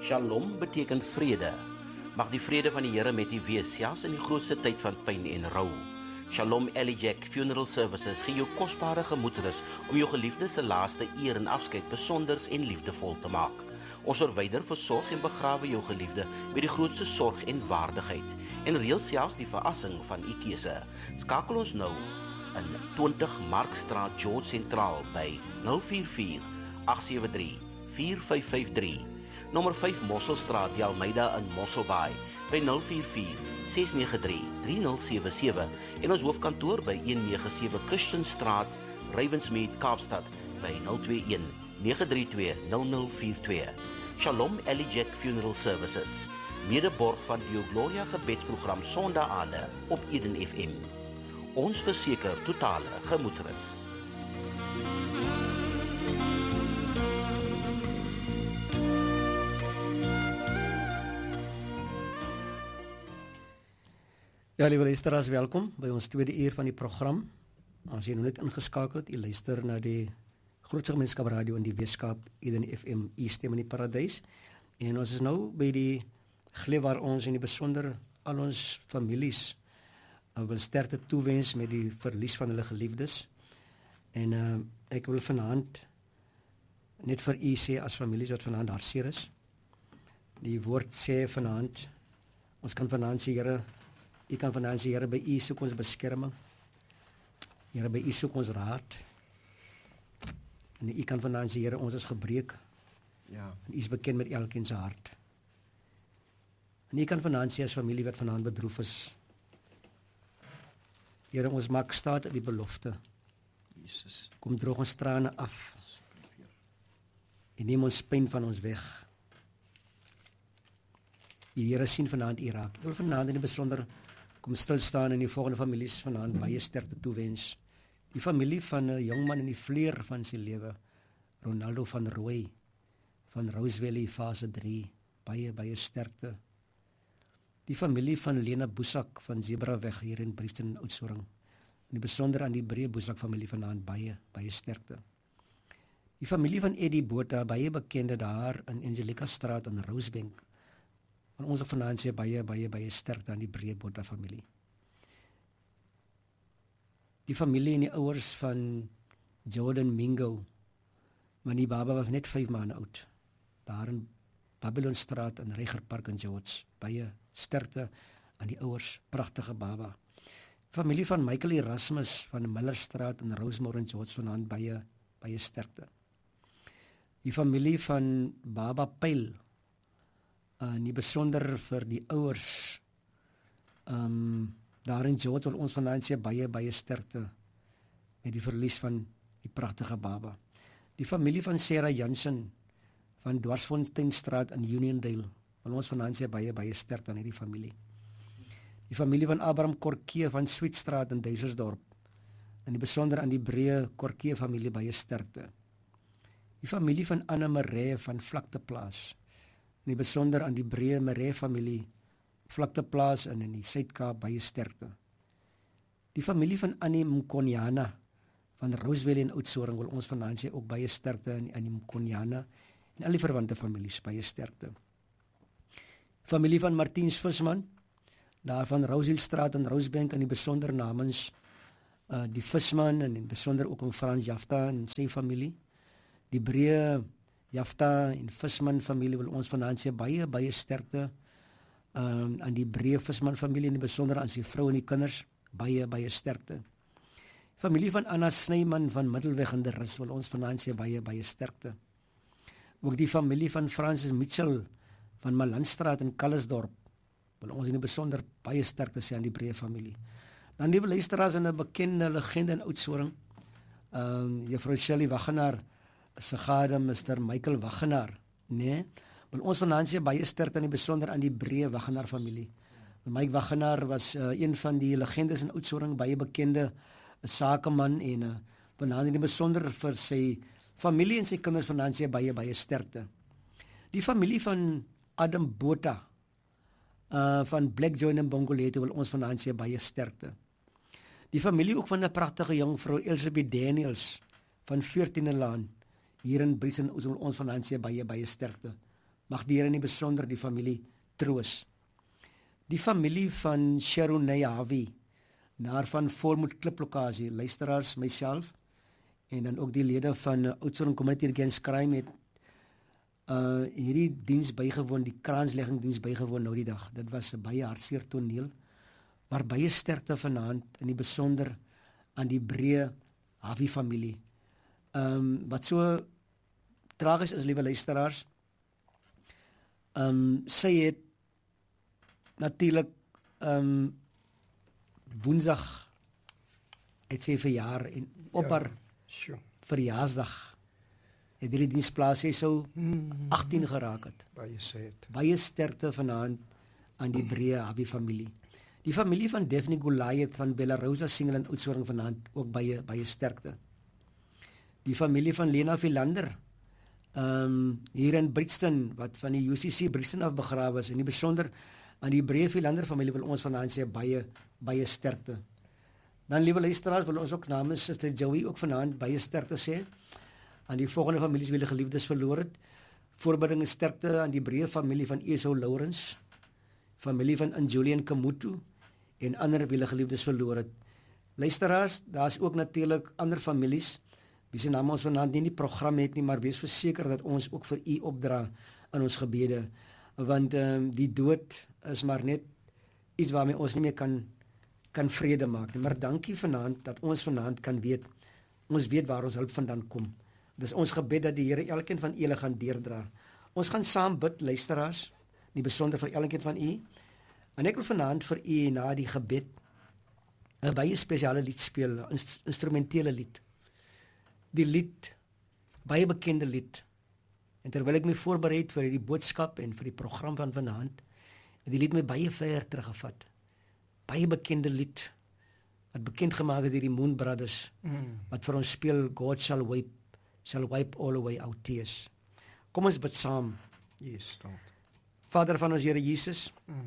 Shalom beteken vrede. Mag die vrede van die Here met u wees, selfs in die grootste tyd van pyn en rou. Shalom Elijah Funeral Services gee jou kosbare gemoedsrus om jou geliefdes se laaste eer en afskeid besonders en liefdevol te maak. Ons verwyder, versorg en begrawe jou geliefde met die grootste sorg en waardigheid en reël selfs die verrassing van u keuse. Skakel ons nou in 20 Markstraat, George Sentraal by 044 873 4553. Nommer 5 Mosselstraat, die Almeida in Mosselbaai by 044 693 3077 en ons hoofkantoor by 197 Christianstraat, Ravensmead, Kaapstad by 021 932 0042. Shalom Elijah Funeral Services, medeborg van die Gloria gebedsprogram Sondaande op Eden FM. Ons verseker totale gemoedsrus. Ja, liewe luisteraars, welkom by ons tweede uur van die program. As jy nou net ingeskakel het, jy luister na die Grootste Gemeenskap Radio in die Weskaap, Eden FM, u stem in die paradys. En ons is nou by die geleef waar ons in die besonder al ons families wil sterkte toewens met die verlies van hulle geliefdes. En ek wil vanaand net vir u sê as families wat vanaand hartseer is. Die woord sê vanaand, ons kan vanaand sê, Here, U kan vanaand sê, Here, by U soek ons beskerming. Here, by U soek ons raad. En U kan vanaand sê, Here, ons is gebreek. Ja. En U is bekend met elkeen se hart. En U kan vanaand sê as familie wat vanaand bedroef is, Here, ons maak staat op die belofte. Jesus. Kom droog ons trane af. En neem ons pyn van ons weg. Die Here sien vanaand U raak. Ek wil vanaand in die besonder kom stil staan in die volgende families vanaand baie sterkte toewens. Die familie van 'n jongman in die vleur van sy lewe, Ronaldo van Rooi, van Roseville fase 3, baie sterkte. Die familie van Lena Boesak van Zebraweg hier in Briefton Oudtshoorn. In die besonder aan die Breë Boesak familie vanaand baie sterkte. Die familie van Eddie Botha, baie bekende daar in Angelica Straat in Rosebank. En ons vanaand sê baie sterkte aan die Breë Botha familie. Die familie en die ouers van Jordan Mingo, maar die baba was net 5 maande oud. Daar in Babylonstraat in Regerpark in George, baie sterkte aan die ouers, pragtige baba. Familie van Michael Erasmus van Millerstraat in Rosemore in George vanaand baie sterkte. Die familie van Baba Pyl, en die besonder vir die ouers daar in George wil ons vanaand sê baie sterkte met die verlies van die pragtige baba. Die familie van Sarah Jansen van Dwarsfonteinstraat in Uniondale wil ons vanaand sê baie sterkte aan hierdie familie. Die familie van Abraham Korkee van Sweetstraat in Duisersdorp, en die besonder aan die Breë Korkee familie baie sterkte. Die familie van Anne Maree van Vlakteplaas, en die besonder aan die Breë Maree familie, Vlakteplaas in die Suid-Kaap baie sterkte. Die familie van Annie Mkonyana van Roseville in Oudtshoorn wil ons vanaand sê ook baie sterkte aan Annie Mkonyana en al die verwante families baie sterkte. Familie van Martiens Visman, daar van Rosehillstraat in Rosebank, en die besonder namens die Visman en in besonder ook om Frans Jafta en sy familie. Die Breë Jafta en Visman familie wil ons vanaand sê baie sterkte aan die Breë Visman familie en die besonder aan sy vrou en die kinders, baie sterkte. Familie van Anna Snyman van Middelweg in die Rus wil ons vanaand sê baie sterkte. Ook die familie van Francis Mitchell van Malandstraat in Kallisdorp wil ons in die besonder baie sterkte sê aan die Breë familie. Dan die luisteraars in 'n bekende legende in Oudtshoorn, Juffrou Shirley Wagenaar se gade Mr. Michael Wagenaar, wil ons vanaand sê baie sterkte aan die besonder aan die Breë Wagenaar familie. Mike Wagenaar was een van die legendes in Oudtshoorn, baie bekende sakeman en vanaand in die besonder vir sy familie en sy kinders vanaand sê baie sterkte. Die familie van Adam Botha van Black Joint en Bongolete wil ons vanaand sê baie sterkte. Die familie ook van 'n pragtige jong vrou Elizabeth Daniels van 14de Laan hier in Briesen wil ons vanaand sê baie sterkte. Mag die Here in die besonder die familie troos. Die familie van Sharonay Hawie, daar van Voormoed Kliplokasie, luisteraars, myself, en dan ook die lede van Oudtshoorn Community Against Crime het hierdie diens bygewoon, die kraanslegging diens bygewoon nou die dag. Dit was 'n baie hartseer toneel, maar baie sterkte vanaand, in die besonder aan die Breë Hawie familie. Wat so tragies is, liewe luisteraars, sy het natuurlik Woensdag het sy verjaar en op haar verjaarsdag het hierdie diens plaas, sy sou 18 geraak het. Baie sterkte vanaand aan die Breë Hawie familie. Die familie van Daphne Goliath van Bellarosa Single in Oudtshoorn vanaand ook baie sterkte. Die familie van Lena Philander hier in Brixton, wat van die UCC Brixton af begrawe is, en die besonder aan die Breë Philander familie wil ons vanaand sê baie sterkte. Dan, liewe luisteraars, wil ons ook namens Suster Joey ook vanaand baie sterkte sê aan die volgende families wie hulle geliefdes verloor het. Voorbereiding sterkte aan die Breë familie van Esau Lawrence, familie van Julian Kamutu en ander wie hulle geliefdes verloor het. Luisteraars, daar's ook natuurlik ander families wie se name ons vanaand nie in die program het nie, maar wees verseker dat ons ook vir u opdra in ons gebede, want die dood is maar net iets waarmee ons nie meer kan vrede maak nie. Maar dankie vanaand dat ons vanaand kan weet, ons weet waar ons hulp vandaan kom. Dis ons gebed dat die Here elkeen van julle gaan deurdra. Ons gaan saam bid, luisteraars, nie besonder vir elkeen van u. En ek wil vanaand vir u na die gebed 'n baie spesiale lied speel, 'n instrumentele lied. Die lied, baie bekende lied. En terwyl ek my voorberei het vir die boodskap en vir die program van vanaand, het die lied my baie ver teruggevat. Baie bekende lied, wat bekend gemaak is deur die Moon Brothers, wat vir ons speel, God shall wipe all away our tears. Kom ons bid saam. Yes, Lord. Vader van ons Here Jesus,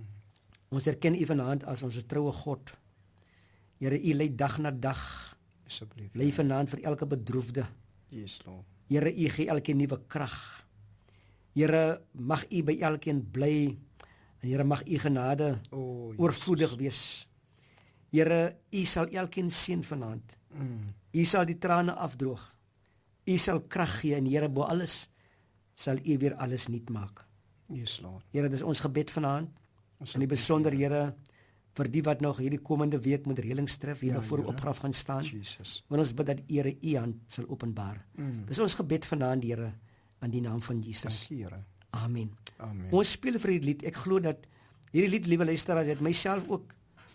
ons erken u vanaand as ons troue God. Here, u lei dag na dag, Asseblief. lei vanaand vir elke bedroefde. Yes, Lord. Here, u gee elkeen nuwe krag. Here, mag u by elkeen bly, en Here, mag u genade oorvloedig wees. Here, u sal elkeen seën vanaand. U sal die trane afdroog. U sal krag gee, en Here, bo alles sal u weer alles nuut maak. Yes, Lord. Here, dis ons gebed vanaand. En die besonder, Here, vir die wat nog hierdie komende week met reëlings tref, hier nog voor op graf gaan staan. Jesus. Want ons bid dat Here u hand sal openbaar. Dis ons gebed vanaand, Here, in die naam van Jesus. Dankie, Here. Amen. Amen. Ons speel vir hierdie lied. Ek glo dat hierdie lied, liewe luisteraars, het myself ook,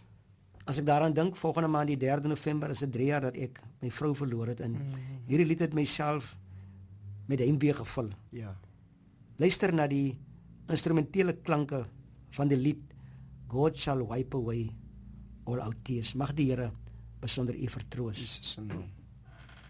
as ek daaraan dink, volgende maand die 3 November is dit 3 jaar dat ek my vrou verloor het, en hierdie lied het myself met heimwee gevul. Ja. Luister na die instrumentele klanke van die lied God shall wipe away all our tears. Mag die Here besonder u vertroos. Jesus se naam.